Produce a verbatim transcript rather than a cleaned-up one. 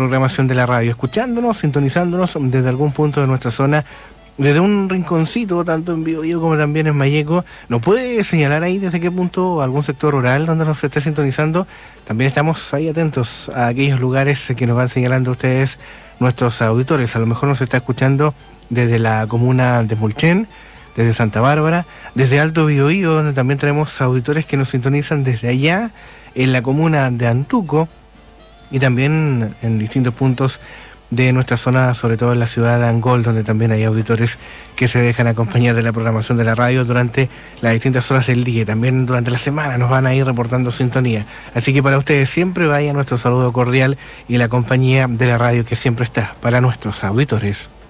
programación de la radio, escuchándonos, sintonizándonos desde algún punto de nuestra zona, desde un rinconcito, tanto en Biobío como también en Malleco. ¿Nos puede señalar ahí desde qué punto algún sector rural donde nos esté sintonizando? También estamos ahí atentos a aquellos lugares que nos van señalando ustedes, nuestros auditores. A lo mejor nos está escuchando desde la comuna de Mulchen, desde Santa Bárbara, desde Alto Biobío, donde también tenemos auditores que nos sintonizan desde allá, en la comuna de Antuco, y también en distintos puntos de nuestra zona, sobre todo en la ciudad de Angol, donde también hay auditores que se dejan acompañar de la programación de la radio durante las distintas horas del día, y también durante la semana nos van a ir reportando sintonía. Así que para ustedes siempre vaya nuestro saludo cordial y la compañía de la radio que siempre está para nuestros auditores.